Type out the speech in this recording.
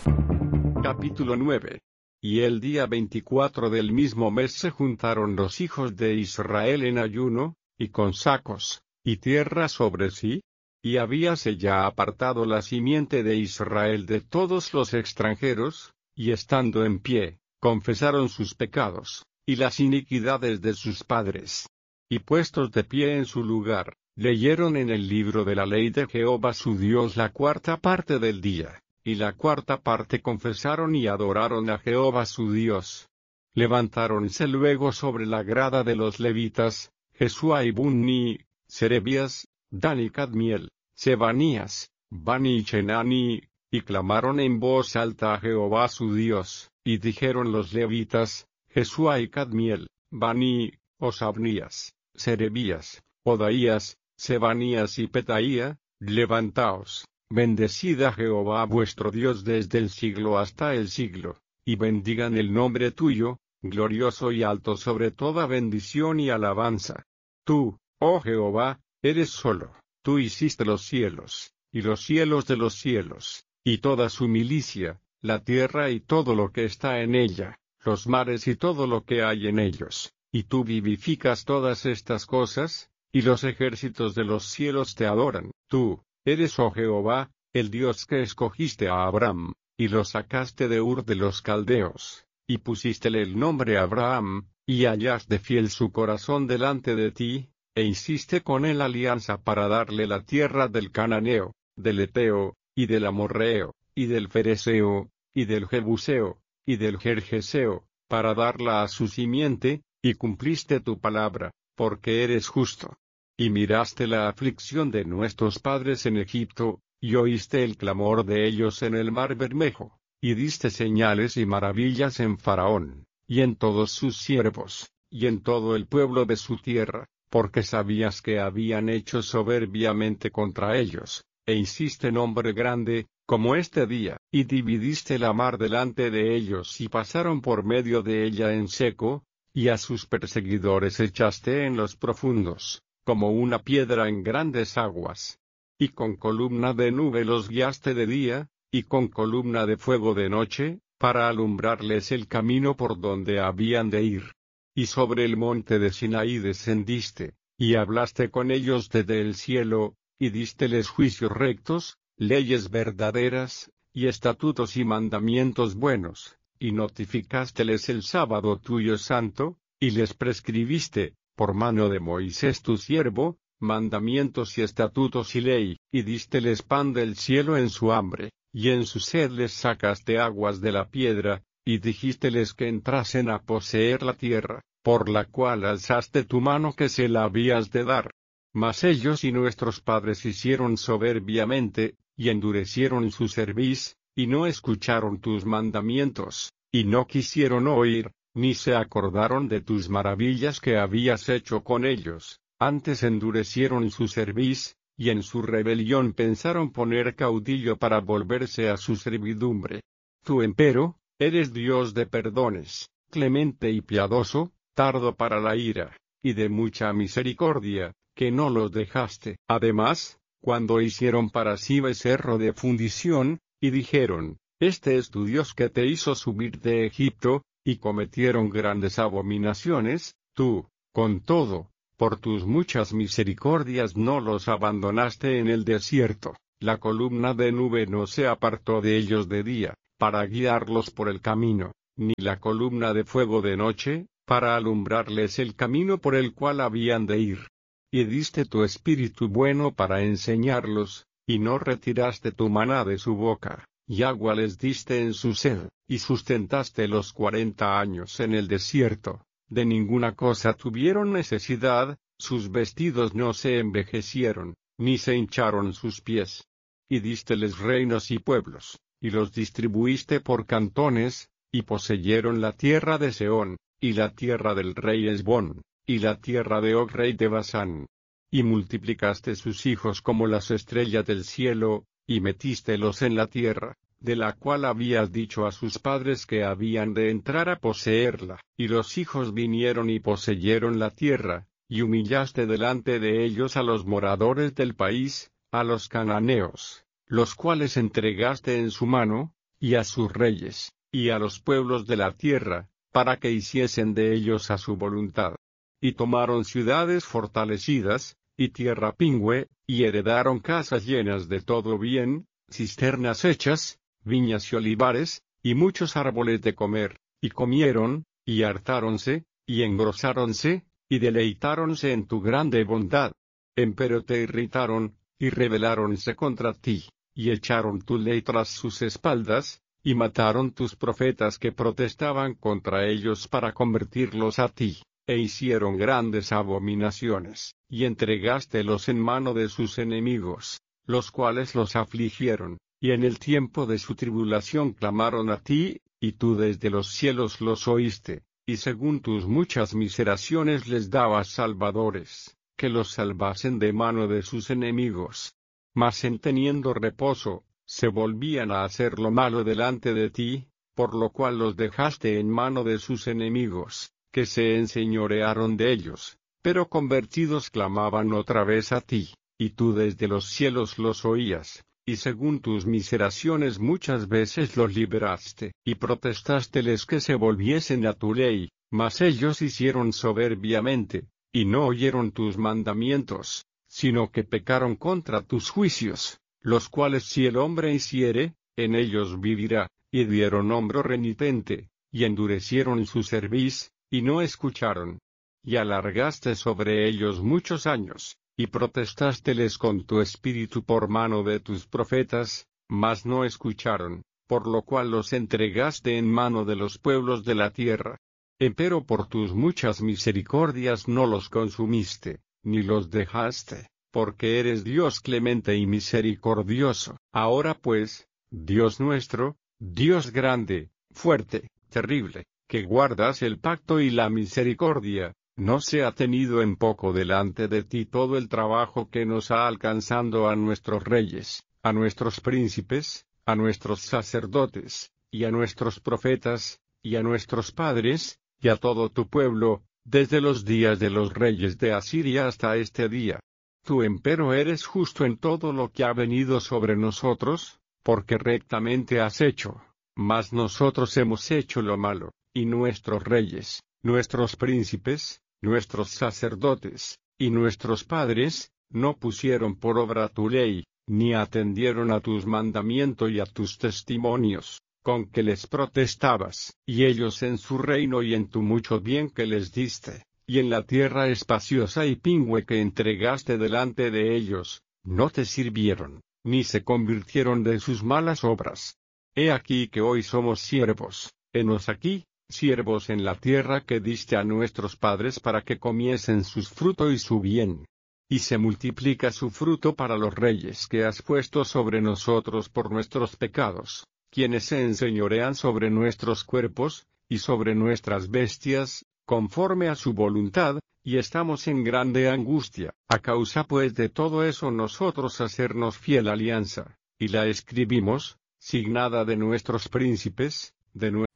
Capítulo 9. Y el día 24 del mismo mes se juntaron los hijos de Israel en ayuno, y con sacos, y tierra sobre sí, y habíase ya apartado la simiente de Israel de todos los extranjeros, y estando en pie, confesaron sus pecados, y las iniquidades de sus padres. Y puestos de pie en su lugar, leyeron en el libro de la ley de Jehová su Dios la cuarta parte del día. Y la cuarta parte confesaron y adoraron a Jehová su Dios. Levantáronse luego sobre la grada de los levitas, Jesúa y Bunni, Serebías, Dani y Cadmiel, Sebanías, Bani y Chenani, y clamaron en voz alta a Jehová su Dios, y dijeron los levitas, Jesúa y Cadmiel, Bani, Osabnías, Serebías, Odaías, Sebanías y Petaía, levantaos. Bendecid a Jehová vuestro Dios desde el siglo hasta el siglo, y bendigan el nombre tuyo, glorioso y alto sobre toda bendición y alabanza. Tú, oh Jehová, eres solo, tú hiciste los cielos, y los cielos de los cielos, y toda su milicia, la tierra y todo lo que está en ella, los mares y todo lo que hay en ellos, y tú vivificas todas estas cosas, y los ejércitos de los cielos te adoran. Tú, eres, oh Jehová, el Dios que escogiste a Abraham, y lo sacaste de Ur de los Caldeos, y pusístele el nombre Abraham, y hallaste fiel su corazón delante de ti, e hiciste con él alianza para darle la tierra del Cananeo, del Eteo, y del Amorreo, y del Fereseo, y del Jebuseo, y del Gergeseo, para darla a su simiente, y cumpliste tu palabra, porque eres justo. Y miraste la aflicción de nuestros padres en Egipto, y oíste el clamor de ellos en el mar Bermejo, y diste señales y maravillas en Faraón, y en todos sus siervos, y en todo el pueblo de su tierra, porque sabías que habían hecho soberbiamente contra ellos, e hiciste nombre grande, como este día, y dividiste la mar delante de ellos y pasaron por medio de ella en seco, y a sus perseguidores echaste en los profundos, como una piedra en grandes aguas. Y con columna de nube los guiaste de día, y con columna de fuego de noche, para alumbrarles el camino por donde habían de ir. Y sobre el monte de Sinaí descendiste, y hablaste con ellos desde el cielo, y dísteles juicios rectos, leyes verdaderas, y estatutos y mandamientos buenos, y notificásteles el sábado tuyo santo, y les prescribiste, por mano de Moisés tu siervo, mandamientos y estatutos y ley, y dísteles pan del cielo en su hambre, y en su sed les sacaste aguas de la piedra, y dijísteles que entrasen a poseer la tierra, por la cual alzaste tu mano que se la habías de dar. Mas ellos y nuestros padres hicieron soberbiamente, y endurecieron su cerviz, y no escucharon tus mandamientos, y no quisieron oír, ni se acordaron de tus maravillas que habías hecho con ellos, antes endurecieron su cerviz, y en su rebelión pensaron poner caudillo para volverse a su servidumbre. Tú empero, eres Dios de perdones, clemente y piadoso, tardo para la ira, y de mucha misericordia, que no los dejaste. Además, cuando hicieron para sí becerro de fundición, y dijeron, este es tu Dios que te hizo subir de Egipto, y cometieron grandes abominaciones, tú, con todo, por tus muchas misericordias no los abandonaste en el desierto, la columna de nube no se apartó de ellos de día, para guiarlos por el camino, ni la columna de fuego de noche, para alumbrarles el camino por el cual habían de ir. Y diste tu espíritu bueno para enseñarlos, y no retiraste tu maná de su boca, y agua les diste en su sed, y sustentaste los 40 años en el desierto, de ninguna cosa tuvieron necesidad, sus vestidos no se envejecieron, ni se hincharon sus pies. Y dísteles reinos y pueblos, y los distribuiste por cantones, y poseyeron la tierra de Sehón, y la tierra del rey Hesbón, y la tierra de Og rey de Basán. Y multiplicaste sus hijos como las estrellas del cielo, y metístelos en la tierra, de la cual habías dicho a sus padres que habían de entrar a poseerla. Y los hijos vinieron y poseyeron la tierra, y humillaste delante de ellos a los moradores del país, a los cananeos, los cuales entregaste en su mano, y a sus reyes, y a los pueblos de la tierra, para que hiciesen de ellos a su voluntad. Y tomaron ciudades fortalecidas, y tierra pingüe, y heredaron casas llenas de todo bien, cisternas hechas, viñas y olivares, y muchos árboles de comer, y comieron, y hartáronse, y engrosáronse, y deleitáronse en tu grande bondad. Empero te irritaron, y rebeláronse contra ti, y echaron tu ley tras sus espaldas, y mataron tus profetas que protestaban contra ellos para convertirlos a ti, e hicieron grandes abominaciones, y entregástelos en mano de sus enemigos, los cuales los afligieron, y en el tiempo de su tribulación clamaron a ti, y tú desde los cielos los oíste, y según tus muchas miseraciones les dabas salvadores, que los salvasen de mano de sus enemigos. Mas en teniendo reposo, se volvían a hacer lo malo delante de ti, por lo cual los dejaste en mano de sus enemigos, que se enseñorearon de ellos, pero convertidos clamaban otra vez a ti, y tú desde los cielos los oías, y según tus miseraciones muchas veces los liberaste, y protestásteles que se volviesen a tu ley, mas ellos hicieron soberbiamente, y no oyeron tus mandamientos, sino que pecaron contra tus juicios, los cuales si el hombre hiciere, en ellos vivirá, y dieron hombro renitente, y endurecieron su cerviz, y no escucharon. Y alargaste sobre ellos muchos años, y protestásteles con tu espíritu por mano de tus profetas, mas no escucharon, por lo cual los entregaste en mano de los pueblos de la tierra. Empero por tus muchas misericordias no los consumiste, ni los dejaste, porque eres Dios clemente y misericordioso. Ahora pues, Dios nuestro, Dios grande, fuerte, terrible, que guardas el pacto y la misericordia, no se ha tenido en poco delante de ti todo el trabajo que nos ha alcanzado a nuestros reyes, a nuestros príncipes, a nuestros sacerdotes, y a nuestros profetas, y a nuestros padres, y a todo tu pueblo, desde los días de los reyes de Asiria hasta este día. Tú empero eres justo en todo lo que ha venido sobre nosotros, porque rectamente has hecho, mas nosotros hemos hecho lo malo, y nuestros reyes, nuestros príncipes, nuestros sacerdotes, y nuestros padres, no pusieron por obra tu ley, ni atendieron a tus mandamientos y a tus testimonios, con que les protestabas, y ellos en su reino y en tu mucho bien que les diste, y en la tierra espaciosa y pingüe que entregaste delante de ellos, no te sirvieron, ni se convirtieron de sus malas obras. He aquí que hoy somos siervos, henos aquí, siervos en la tierra que diste a nuestros padres para que comiesen sus fruto y su bien. Y se multiplica su fruto para los reyes que has puesto sobre nosotros por nuestros pecados, quienes se enseñorean sobre nuestros cuerpos, y sobre nuestras bestias, conforme a su voluntad, y estamos en grande angustia. A causa pues de todo eso nosotros hacernos fiel alianza, y la escribimos, signada de nuestros príncipes, de